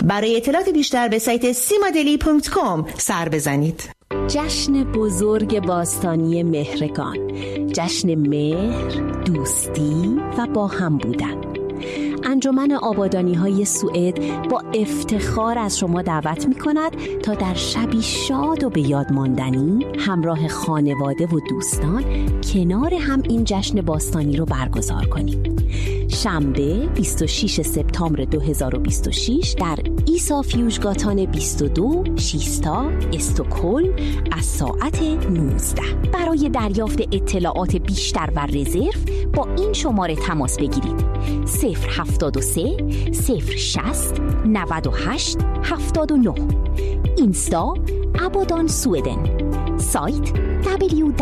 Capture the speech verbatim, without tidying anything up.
برای اطلاعات بیشتر به سایت سیمادلی دات کام سر بزنید. جشن بزرگ باستانی مهرگان، جشن مهر، دوستی و با هم بودن. انجمن آبادانی‌های سوئد با افتخار از شما دعوت می‌کند تا در شبی شاد و به یاد ماندنی همراه خانواده و دوستان کنار هم این جشن باستانی رو برگزار کنید. شنبه بیست و ششم سپتامبر دو هزار و بیست و شش در ایسا فیوژگاتان بیست و دو شیستا استکهلم از ساعت نوزده. برای دریافت اطلاعات بیشتر و رزرو با این شماره تماس بگیرید: صفر هفتاد و سه صفر شصت نود و هشت هفتاد و نه. اینستا ابادان سویدن. سایت دبلیو